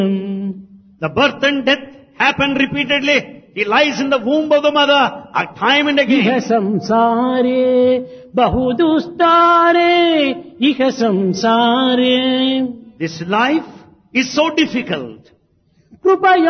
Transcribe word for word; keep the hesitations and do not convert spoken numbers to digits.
The birth and death happen repeatedly. He lies in the womb of the mother a time and ఇహ again. సంసారే బహుదుస్తారే ఇహ సంసారే This life is so difficult. కృపయా